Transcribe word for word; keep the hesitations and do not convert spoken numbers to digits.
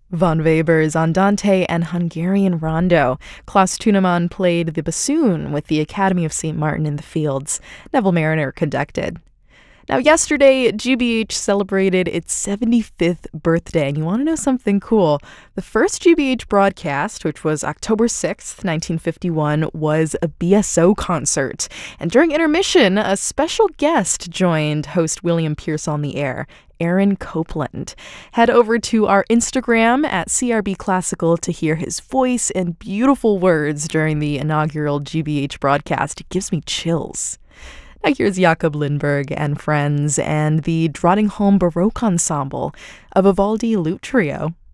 Von Weber's Andante and Hungarian Rondo. Klaus Tunemann played the bassoon with the Academy of Saint Martin in the Fields. Neville Marriner conducted. Now, yesterday, G B H celebrated its seventy-fifth birthday, and you want to know something cool? The first G B H broadcast, which was October sixth, nineteen fifty-one, was a B S O concert. And during intermission, a special guest joined host William Pierce on the air, Aaron Copland. Head over to our Instagram at C R B Classical to hear his voice and beautiful words during the inaugural G B H broadcast. It gives me chills. Now here's Jakob Lindberg and friends and the Drottningholm Baroque Ensemble, a Vivaldi lute trio.